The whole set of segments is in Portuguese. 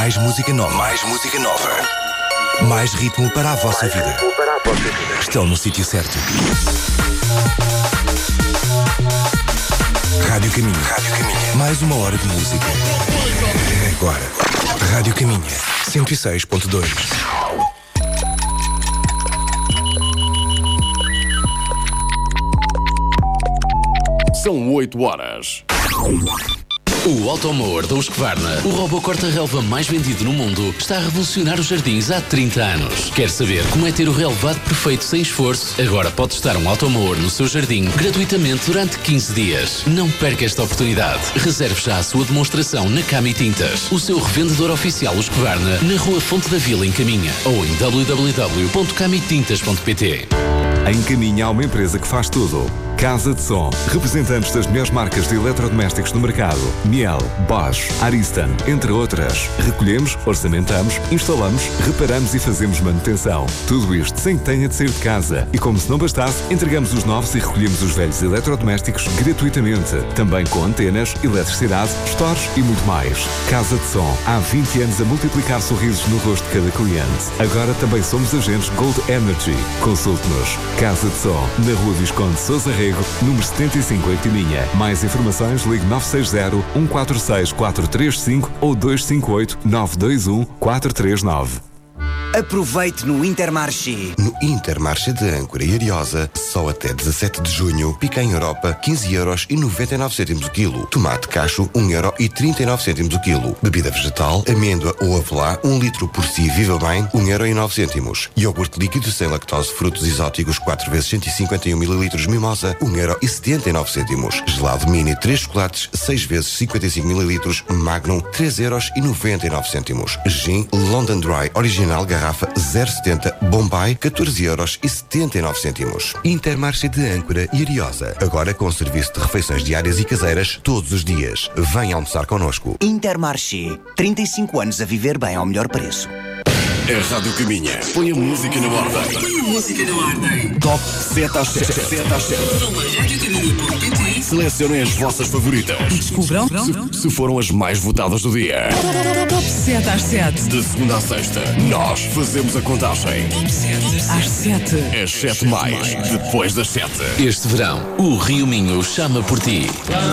Mais música nova. Mais música nova. Mais ritmo para a vossa vida. Estão no sítio certo. Rádio Caminha. Rádio Caminha. Mais uma hora de música. Agora. Rádio Caminha. 106.2. São 8 horas. O Automower da Husqvarna, o robô corta-relva mais vendido no mundo, está a revolucionar os jardins há 30 anos. Quer saber como é ter o relevado perfeito sem esforço? Agora pode testar um Automower no seu jardim gratuitamente durante 15 dias. Não perca esta oportunidade. Reserve já a sua demonstração na Cami Tintas, o seu revendedor oficial Husqvarna, na Rua Fonte da Vila, em Caminha, ou em www.camitintas.pt. Em Caminha há uma empresa que faz tudo. Casa de Som, representantes das melhores marcas de eletrodomésticos do mercado. Miele, Bosch, Ariston, entre outras. Recolhemos, orçamentamos, instalamos, reparamos e fazemos manutenção. Tudo isto sem que tenha de sair de casa. E como se não bastasse, entregamos os novos e recolhemos os velhos eletrodomésticos gratuitamente. Também com antenas, eletricidade, stores e muito mais. Casa de Som, há 20 anos a multiplicar sorrisos no rosto de cada cliente. Agora também somos agentes Gold Energy. Consulte-nos. Casa de Som, na Rua Visconde Sousa Rego, número 75 em Caminha. Mais informações, ligue 960-146-435 ou 258-921-439. Aproveite no Intermarché. No Intermarché de Âncora e Ariosa, só até 17 de junho, pica em Europa, 15,99€ o quilo. Tomate cacho, 1,39€ o quilo. Bebida vegetal, amêndoa ou avelã, 1 litro por si, viva bem, 1,09€. Iogurte líquido sem lactose, frutos exóticos, 4 vezes 151ml, mimosa, 1,79€. Gelado mini, 3 chocolates, 6 vezes 55ml, Magnum, 3,99€. Gin London Dry, original, garrafa 0,70, Bombay, 14,79€. Intermarché de Âncora e Ariosa. Agora com serviço de refeições diárias e caseiras todos os dias. Venha almoçar connosco. Intermarché. 35 anos a viver bem ao melhor preço. É Rádio Caminha. Põe a música na ordem. Põe a música na ordem. Top 7 às 7. 7 às 7. Selecionem as vossas favoritas. E descubram Se foram as mais votadas do dia. Top 7 às 7. De segunda à sexta, nós fazemos a contagem. Top 7 às 7. As 7 mais, depois das 7. Este verão, o Rio Minho chama por ti.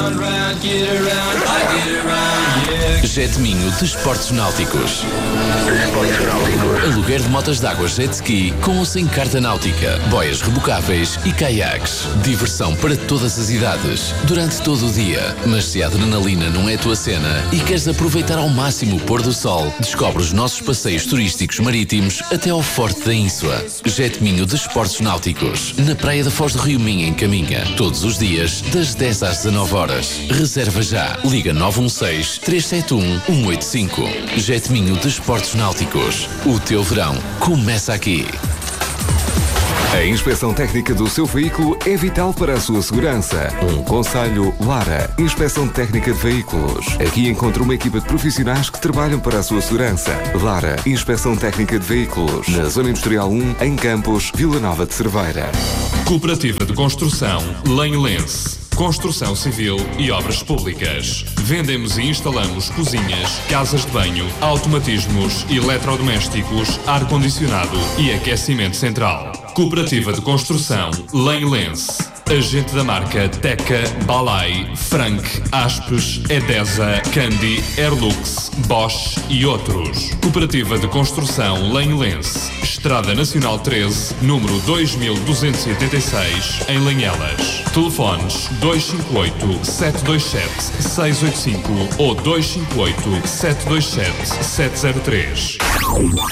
Jet Minho Desportos Náuticos. Aluguer de motas d'água jet ski com ou sem carta náutica, boias rebocáveis e caiaques. Diversão para todas as idades, durante todo o dia. Mas se a adrenalina não é a tua cena e queres aproveitar ao máximo o pôr do sol, descobre os nossos passeios turísticos marítimos até ao Forte da Ínsua. Jet Minho Desportos Náuticos, na Praia da Foz do Rio Minho, em Caminha. Todos os dias, das 10 às 19 horas. Reserva já. Liga 916-371-185. Jet Minho Desportos Náuticos. O teu verão começa aqui. A inspeção técnica do seu veículo é vital para a sua segurança. Um conselho Lara, Inspeção Técnica de Veículos. Aqui encontra uma equipa de profissionais que trabalham para a sua segurança. Lara, Inspeção Técnica de Veículos. Na Zona Industrial 1, em Campos, Vila Nova de Cerveira. Cooperativa de Construção Lenlense. Construção civil e obras públicas. Vendemos e instalamos cozinhas, casas de banho, automatismos, eletrodomésticos, ar-condicionado e aquecimento central. Cooperativa de Construção Lenlense. Agente da marca Teca, Balay, Frank, Aspes, Edesa, Candy, Airlux, Bosch e outros. Cooperativa de Construção Lenlense. Estrada Nacional 13, número 2286, em Lanhelas. Telefones 258-727-685 ou 258-727-703.